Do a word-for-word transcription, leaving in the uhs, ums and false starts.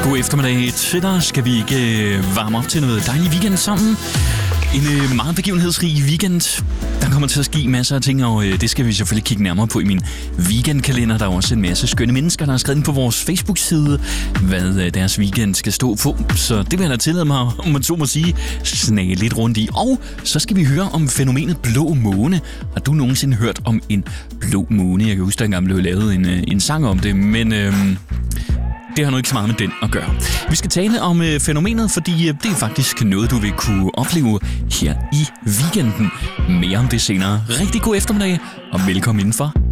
God eftermiddag til dig. Skal vi ikke varme op til noget dejlig weekend sammen? En meget begivenhedsrig weekend. Der kommer til at ske masser af ting, og det skal vi selvfølgelig kigge nærmere på i min weekendkalender. Der er også en masse skønne mennesker, der har skrevet ind på vores Facebook-side, hvad deres weekend skal stå på. Så det vil jeg da tillade mig, om man så må sige, snage lidt rundt i. Og så skal vi høre om fænomenet blå måne. Har du nogensinde hørt om en blå måne? Jeg kan huske, der engang blev lavet en, en sang om det, men øhm, det har nu ikke så meget med den at gøre. Vi skal tale om øh, fænomenet, fordi øh, det er faktisk noget, du vil kunne opleve her i weekenden. Mere om det senere. Rigtig god eftermiddag, og velkommen indenfor